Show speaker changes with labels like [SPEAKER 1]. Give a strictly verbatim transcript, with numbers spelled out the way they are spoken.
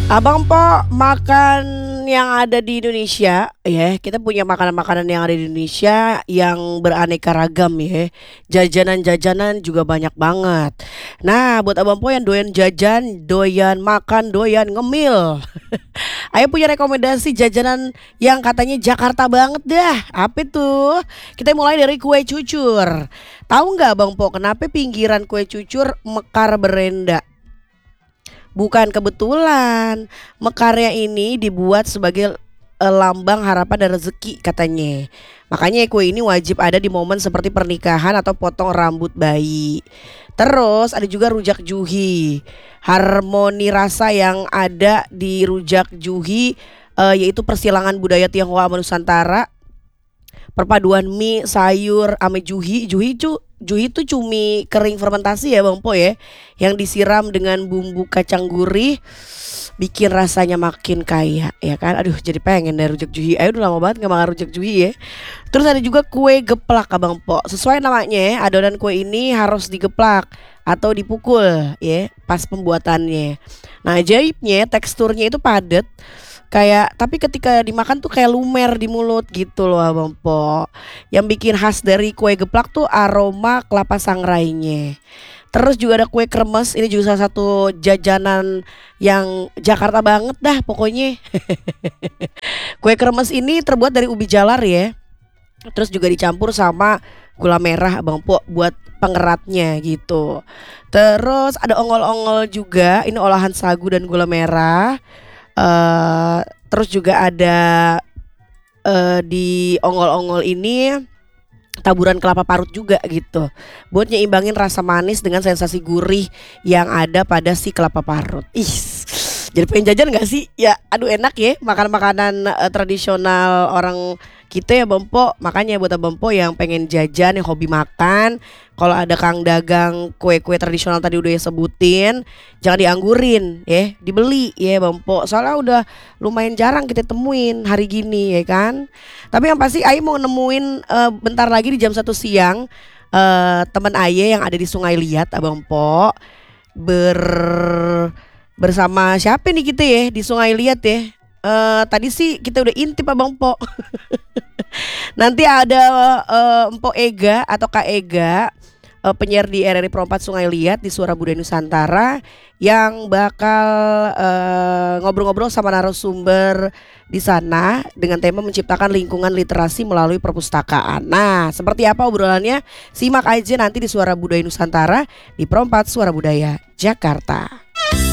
[SPEAKER 1] Abang Po, makan yang ada di Indonesia ya, kita punya makanan-makanan yang ada di Indonesia yang beraneka ragam ya. Jajanan-jajanan juga banyak banget. Nah, buat Abang Po yang doyan jajan, doyan makan, doyan ngemil. Ayo punya rekomendasi jajanan yang katanya Jakarta banget dah. Apa tuh? Kita mulai dari kue cucur. Tahu nggak Bang Po, kenapa pinggiran kue cucur mekar berenda? Bukan kebetulan, mekarnya ini dibuat sebagai eh, lambang harapan dan rezeki katanya. Makanya kue ini wajib ada di momen seperti pernikahan atau potong rambut bayi. Terus ada juga rujak juhi. Harmoni rasa yang ada di rujak juhi eh, yaitu persilangan budaya Tionghoa sama Nusantara. Perpaduan mie, sayur, ame juhi. Juhi cu Juhi itu cumi kering fermentasi ya Bang Po ya, yang disiram dengan bumbu kacang gurih, bikin rasanya makin kaya ya kan. Aduh jadi pengen deh rujak juhi. Ayo udah lama banget gak makan rujak juhi ya. Terus ada juga kue geplak Abang Po. Sesuai namanya ya, adonan kue ini harus digeplak atau dipukul ya pas pembuatannya. Nah ajaibnya teksturnya itu padat, kayak tapi ketika dimakan tuh kayak lumer di mulut gitu loh Abang Po. Yang bikin khas dari kue geplak tuh aroma kelapa sangrainya. Terus juga ada kue kremes, ini juga salah satu jajanan yang Jakarta banget dah pokoknya. Kue kremes ini terbuat dari ubi jalar ya. Terus juga dicampur sama gula merah Abang Po buat pengeratnya gitu. Terus ada ongol-ongol juga, ini olahan sagu dan gula merah. Eh, terus juga ada eh, di ongol-ongol ini taburan kelapa parut juga gitu, buat nyimbangin rasa manis dengan sensasi gurih yang ada pada si kelapa parut. Ih, jadi pengen jajan gak sih? Ya aduh enak ya makan makanan eh, tradisional orang kita ya Bang Po. Makanya buat Bang Po yang pengen jajan, yang hobi makan, kalau ada kang dagang kue-kue tradisional tadi udah ya sebutin, jangan dianggurin ya, dibeli ya Bang Po. Soalnya udah lumayan jarang kita temuin hari gini ya kan. Tapi yang pasti Ayi mau nemuin eh, bentar lagi di jam satu siang eh, teman Aye yang ada di Sungai Liat Abang Po, ber bersama siapa nih kita ya di Sungai Liat ya. Eh, tadi sih kita udah intip Abang Po. Nanti ada eh, Empo Ega atau Kak Ega, eh, penyiar di R R I Pro empat Sungai Liat di Suara Budaya Nusantara, yang bakal eh, ngobrol-ngobrol sama narasumber di sana dengan tema menciptakan lingkungan literasi melalui perpustakaan. Nah, seperti apa obrolannya? Simak aja nanti di Suara Budaya Nusantara di Pro empat Suara Budaya Jakarta.